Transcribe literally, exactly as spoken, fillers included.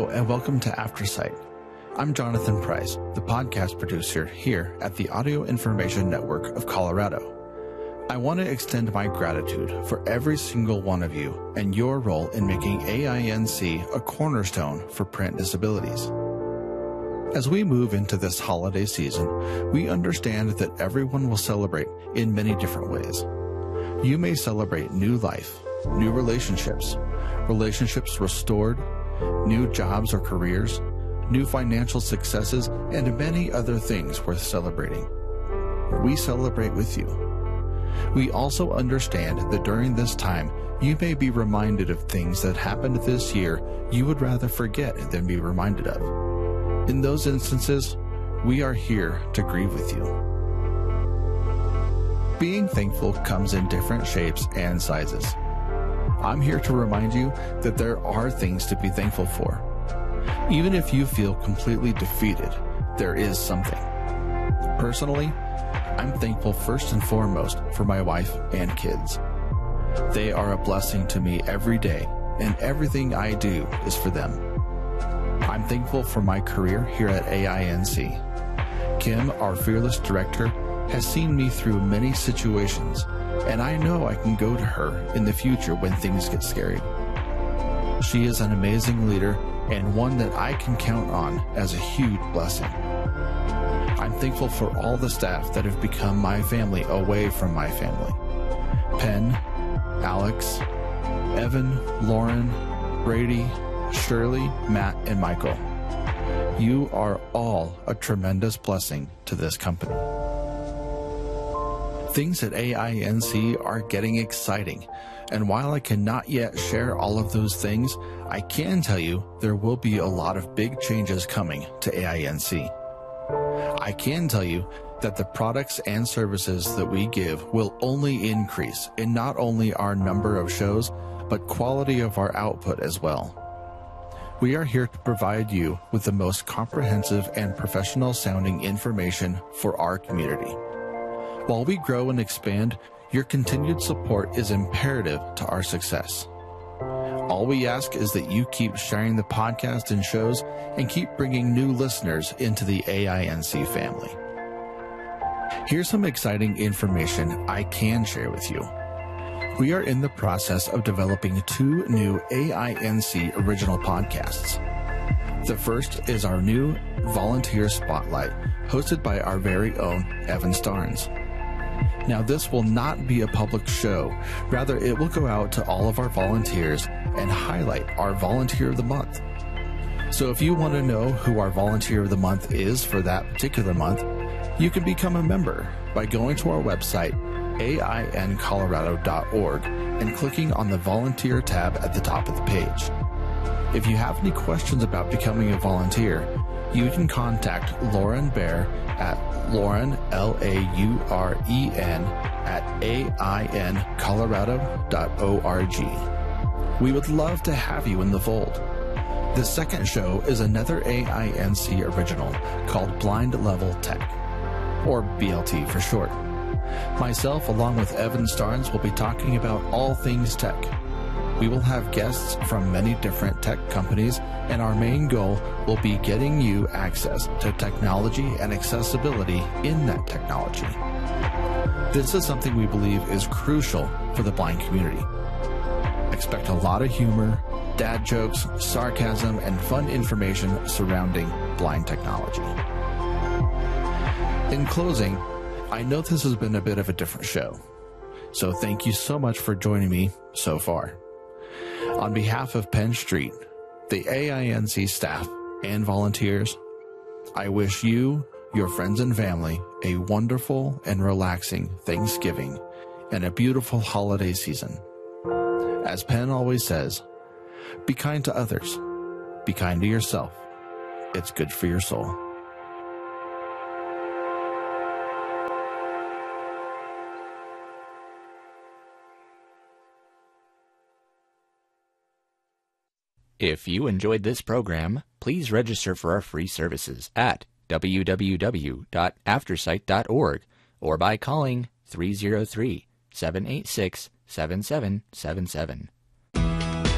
Hello and welcome to AfterSight. I'm Jonathan Price, the podcast producer here at the Audio Information Network of Colorado. I want to extend my gratitude for every single one of you and your role in making A I N C a cornerstone for print disabilities. As we move into this holiday season, we understand that everyone will celebrate in many different ways. You may celebrate new life, new relationships, relationships restored, new jobs or careers, new financial successes, and many other things worth celebrating. We celebrate with you. We also understand that during this time, you may be reminded of things that happened this year you would rather forget than be reminded of. In those instances, we are here to grieve with you. Being thankful comes in different shapes and sizes. I'm here to remind you that there are things to be thankful for. Even if you feel completely defeated, there is something. Personally, I'm thankful first and foremost for my wife and kids. They are a blessing to me every day, and everything I do is for them. I'm thankful for my career here at A I N C. Kim, our fearless director, has seen me through many situations, and I know I can go to her in the future when things get scary. She is an amazing leader and one that I can count on as a huge blessing. I'm thankful for all the staff that have become my family away from my family. Penn, Alex, Evan, Lauren, Brady, Shirley, Matt, and Michael. You are all a tremendous blessing to this company. Things at A I N C are getting exciting, and while I cannot yet share all of those things, I can tell you there will be a lot of big changes coming to A I N C. I can tell you that the products and services that we give will only increase in not only our number of shows, but quality of our output as well. We are here to provide you with the most comprehensive and professional sounding information for our community. While we grow and expand, your continued support is imperative to our success. All we ask is that you keep sharing the podcast and shows and keep bringing new listeners into the A I N C family. Here's some exciting information I can share with you. We are in the process of developing two new A I N C original podcasts. The first is our new Volunteer Spotlight, hosted by our very own Evan Starnes. Now, this will not be a public show. Rather, it will go out to all of our volunteers and highlight our Volunteer of the Month. So if you want to know who our Volunteer of the Month is for that particular month, you can become a member by going to our website, A I N colorado dot org, and clicking on the Volunteer tab at the top of the page. If you have any questions about becoming a volunteer, you can contact Lauren Bear at Lauren, L A U R E N, at A I N colorado dot org. We would love to have you in the fold. The second show is another A I N C original called Blind Level Tech, or B L T for short. Myself, along with Evan Starnes, will be talking about all things tech. We will have guests from many different tech companies, and our main goal will be getting you access to technology and accessibility in that technology. This is something we believe is crucial for the blind community. Expect a lot of humor, dad jokes, sarcasm, and fun information surrounding blind technology. In closing, I know this has been a bit of a different show, so thank you so much for joining me so far. On behalf of Penn Street, the A I N C staff, and volunteers, I wish you, your friends and family, a wonderful and relaxing Thanksgiving and a beautiful holiday season. As Penn always says, be kind to others, be kind to yourself. It's good for your soul. If you enjoyed this program, please register for our free services at w w w dot aftersight dot org or by calling three oh three, seven eight six, seven seven seven seven.